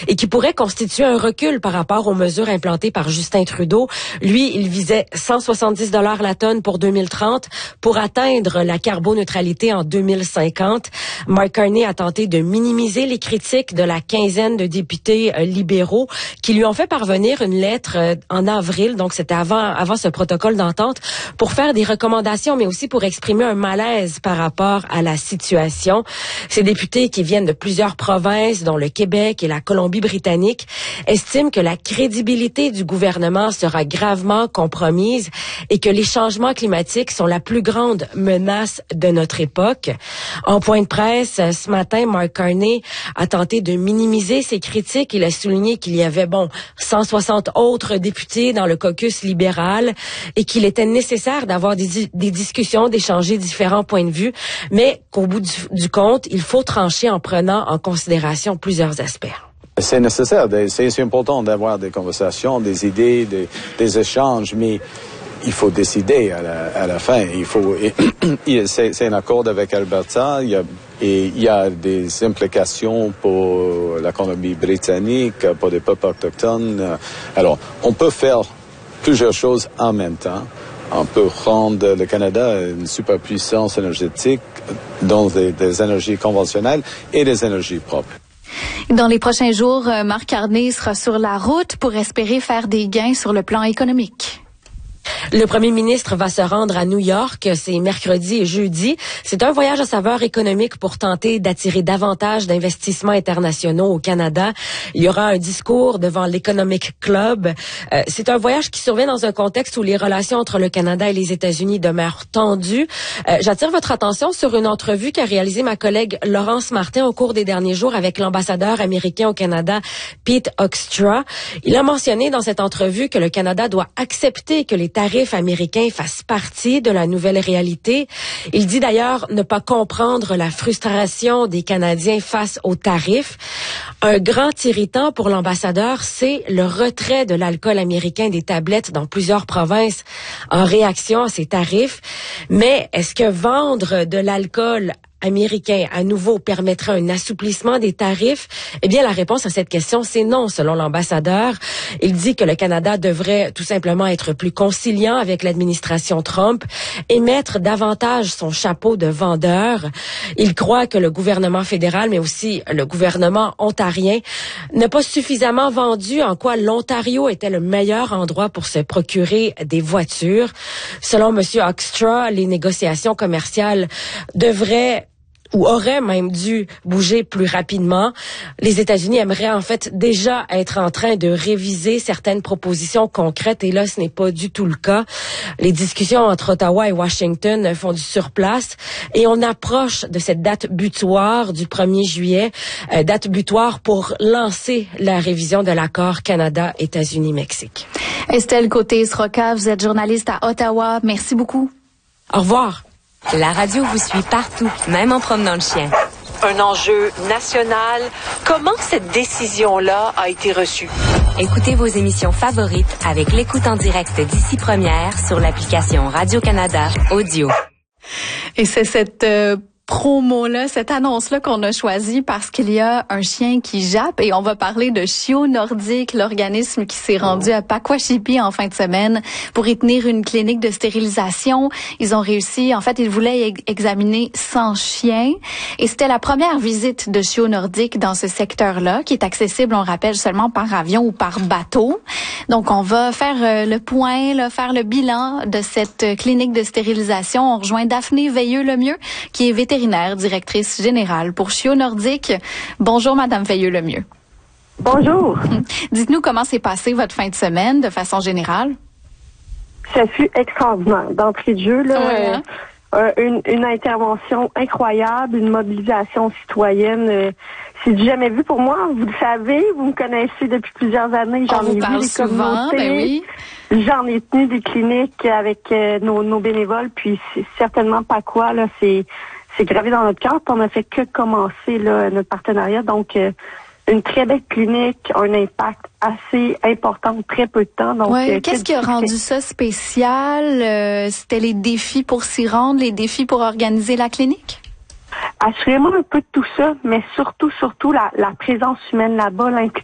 et qui pourrait constituer un recul par rapport aux mesures implantées par Justin Trudeau. Lui, il visait 170 $ la tonne pour 2030 pour atteindre la carboneutralité en 2050. Mark Carney a tenté de minimiser les critiques de la quinzaine de députés libéraux qui lui ont fait parvenir une lettre en avril, donc c'était avant ce protocole d'entente, pour faire des recommandations, mais aussi pour exprimer un malaise par rapport à la situation. Ces députés qui viennent de plusieurs provinces, dont le Québec et la Colombie-Britannique, estiment que la crédibilité du gouvernement sera gravement compromise et que les changements climatiques sont la plus grande menace de notre époque. En point de presse, ce matin, Mark Carney a tenté de minimiser ses critiques. Il a souligné qu'il y avait, 160 autres députés dans le caucus libéral et qu'il était nécessaire d'avoir des discussions, d'échanger différents points de vue, mais qu'au bout du compte, il faut trancher en prenant en considération plusieurs aspects. C'est nécessaire, c'est important d'avoir des conversations, des idées, des échanges, mais il faut décider à la fin. C'est un accord avec Alberta. Il y a des implications pour la Colombie-Britannique, pour les peuples autochtones. Alors, on peut faire plusieurs choses en même temps. On peut rendre le Canada une superpuissance énergétique dans des énergies conventionnelles et des énergies propres. Dans les prochains jours, Mark Carney sera sur la route pour espérer faire des gains sur le plan économique. Le premier ministre va se rendre à New York, c'est mercredi et jeudi. C'est un voyage à saveur économique pour tenter d'attirer davantage d'investissements internationaux au Canada. Il y aura un discours devant l'Economic Club. C'est un voyage qui survient dans un contexte où les relations entre le Canada et les États-Unis demeurent tendues. J'attire votre attention sur une entrevue qu'a réalisée ma collègue Laurence Martin au cours des derniers jours avec l'ambassadeur américain au Canada, Pete Hoekstra. Il a mentionné dans cette entrevue que le Canada doit accepter que les tarifs américains fassent partie de la nouvelle réalité. Il dit d'ailleurs ne pas comprendre la frustration des Canadiens face aux tarifs. Un grand irritant pour l'ambassadeur, c'est le retrait de l'alcool américain des tablettes dans plusieurs provinces en réaction à ces tarifs. Mais est-ce que vendre de l'alcool américain à nouveau permettrait un assouplissement des tarifs? Eh bien, la réponse à cette question, c'est non, selon l'ambassadeur. Il dit que le Canada devrait tout simplement être plus conciliant avec l'administration Trump et mettre davantage son chapeau de vendeur. Il croit que le gouvernement fédéral, mais aussi le gouvernement ontarien, n'a pas suffisamment vendu en quoi l'Ontario était le meilleur endroit pour se procurer des voitures. Selon M. Hoekstra, les négociations commerciales devraient ou aurait même dû bouger plus rapidement. Les États-Unis aimeraient en fait déjà être en train de réviser certaines propositions concrètes et là, ce n'est pas du tout le cas. Les discussions entre Ottawa et Washington font du surplace et on approche de cette date butoir du 1er juillet, date butoir pour lancer la révision de l'accord Canada-États-Unis-Mexique. Estelle Côté-Sroka, vous êtes journaliste à Ottawa. Merci beaucoup. Au revoir. La radio vous suit partout, même en promenant le chien. Un enjeu national. Comment cette décision-là a été reçue? Écoutez vos émissions favorites avec l'écoute en direct d'Ici Première sur l'application Radio-Canada Audio. Et c'est cette promo-là, cette annonce-là qu'on a choisie parce qu'il y a un chien qui jappe et on va parler de Chio Nordique, l'organisme qui s'est rendu à Pakwashipi en fin de semaine pour y tenir une clinique de stérilisation. Ils ont réussi, en fait, ils voulaient examiner 100 chiens et c'était la première visite de Chio Nordique dans ce secteur-là qui est accessible, on rappelle, seulement par avion ou par bateau. Donc, on va faire le point, là, faire le bilan de cette clinique de stérilisation. On rejoint Daphné Veilleux-Lemieux qui est vétérinaire, directrice générale pour Chio Nordique. Bonjour, Madame Veilleux-Lemieux. Bonjour. Dites-nous comment s'est passée votre fin de semaine de façon générale. Ça fut extraordinaire. D'entrée de jeu, là, une intervention incroyable, une mobilisation citoyenne. C'est du jamais vu pour moi. Vous le savez, vous me connaissez depuis plusieurs années. J'en ai vu des souvent, ben oui. J'en ai tenu des cliniques avec nos bénévoles, puis c'est certainement pas quoi, là, c'est gravé dans notre cœur. On a fait que commencer là, notre partenariat. Donc, une très belle clinique, un impact assez important, très peu de temps. Donc, qu'est-ce qui a rendu ça spécial? C'était les défis pour s'y rendre, les défis pour organiser la clinique? Assurément un peu de tout ça, mais surtout la présence humaine là-bas,